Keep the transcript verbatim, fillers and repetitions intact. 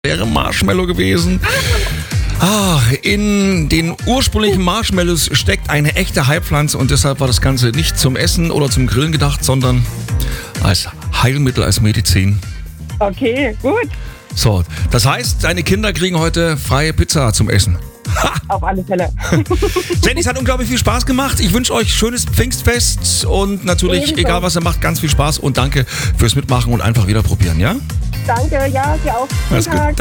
Wäre Marshmallow gewesen. Ah, in den ursprünglichen Marshmallows steckt eine echte Heilpflanze und deshalb war das Ganze nicht zum Essen oder zum Grillen gedacht, sondern als Heilmittel, als Medizin. Okay, gut. So, das heißt, deine Kinder kriegen heute freie Pizza zum Essen. Auf alle Fälle. Jenny, es hat unglaublich viel Spaß gemacht. Ich wünsche euch schönes Pfingstfest und natürlich, Ebenso. egal was ihr macht, ganz viel Spaß und danke fürs Mitmachen und einfach wieder probieren, ja? Danke, ja, dir auch. Guten Alles gut. Tag.